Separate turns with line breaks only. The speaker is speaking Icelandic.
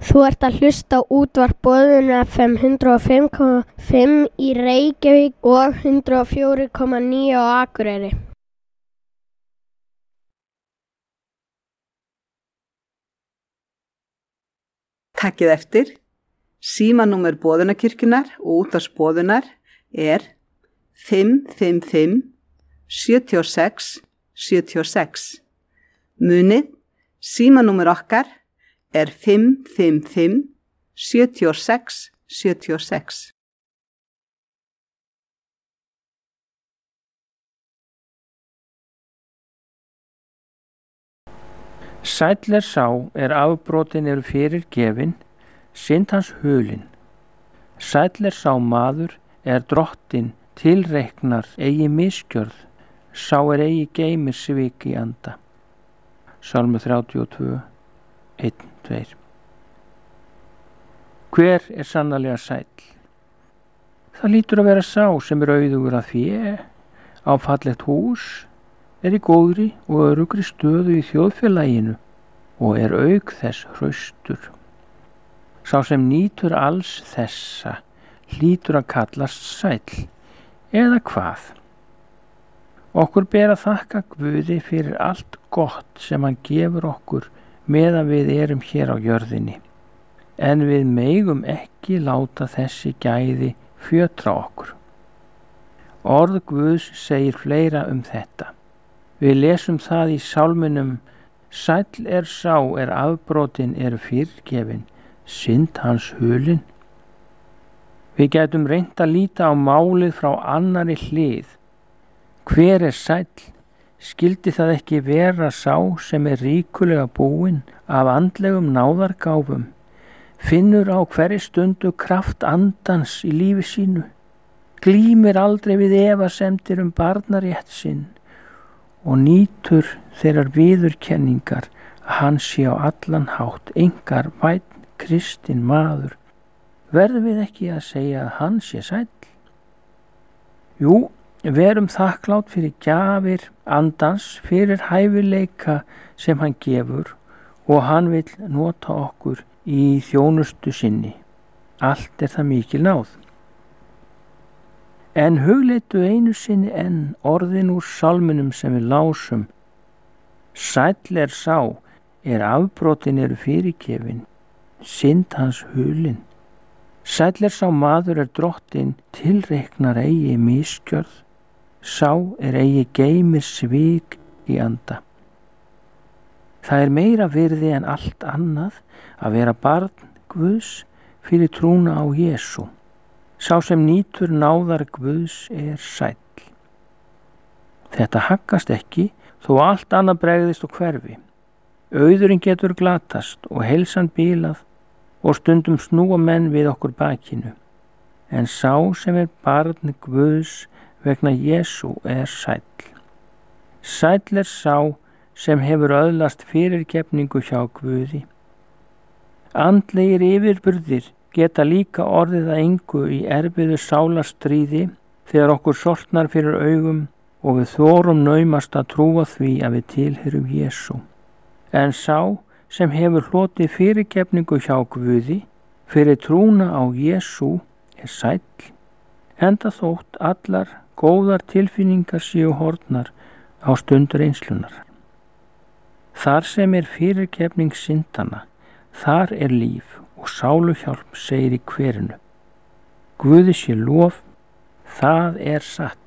Þú ert að hlusta á útvarp Boðun FM 105,5 í Reykjavík og 104,9 á Akureyri.
Takkið eftir. Símanúmer Boðunarkirkjunnar og útvarps Boðunar er 555 76 76. Munið, símanúmer okkar er 555 76 76.
Sæll sá afbrotin eru fyrir gefin, synd hans hulin. Sæll sá maður drottin tilreiknar eigi misgjörð, sá eigi geymir svik í anda. Salmur 32, 1-2. Hver sannarlega sæll? Það lítur að vera sá sem auðugur að fé, á fallegt hús, í góðri og öruggri stöðu í þjóðfélaginu og auk þess hraustur. Sá sem nýtur alls þessa hlýtur að kallast sæll, eða hvað? Okkur ber að þakka Guði fyrir allt gott sem hann gefur okkur meðan við erum hér á jörðinni. En við megum ekki láta þessi gæði fjötra okkur. Orð Guðs segir fleira þetta. Við lesum það í sálminum: Sæll sá afbrotin eru fyrirgefin, synd hans hulin. Við gætum reynt að líta á málið frá annarri hlið. Hver sæll? Skyldi það ekki vera sá sem ríkulega búinn af andlegum náðargáfum, finnur á hverri stundu kraft andans í lífi sínu, glímir aldrei við efasemdir barnarétt sinn og nýtur þeirrar viðurkenningar að hann sé á allan hátt einkar vænn kristinn maður. Verðum við ekki að segja að hann sé sæll? Jú, verum þakklátt fyrir gjafir andans, fyrir hæfileika sem hann gefur og hann vill nota okkur í þjónustu sinni. Allt það mikil náð. En hugleitu einu sinni enn orðin úr sálminum sem við lásum: Sæll sá afbrotin eru fyrirgefin, synd hans hulin. Sæll sá maður drottin tilreiknar eigi misgjörð, sá eigi geymir svik í anda. Það meira virði en allt annað að vera barn Guðs fyrir trúna á Jesú. Sá sem nýtur náðar Guðs sæll. Þetta haggast ekki þó allt annað bregðist og hverfi. Auðurinn getur glatast og heilsan bílað og stundum snúa menn við okkur bakinu. En sá sem barn Guðs vegna Jesú sæll. Sæll sá sem hefur öðlast fyrirgefningu hjá Guði. Andlegir yfirburðir geta líka orðið að engu í erfiðu sálarstríði þegar okkur sortnar fyrir augum og við þorum naumast að trúa því að við tilheyrum Jesú. En sá sem hefur hlotið fyrirgefningu hjá Guði fyrir trúna á Jesú sæll, enda þótt allar góðar tilfinningar séu horfnar á stundur reynslunnar. Þar sem fyrirgefning syndanna, þar líf og sáluhjálp, segir í kverinu. Guði sé lof, það satt.